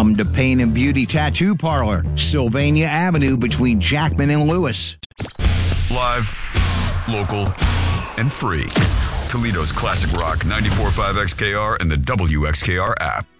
Come to Pain and Beauty Tattoo Parlor, Sylvania Avenue between Jackman and Lewis. Live, local, and free. Toledo's classic rock 94.5 XKR and the WXKR app.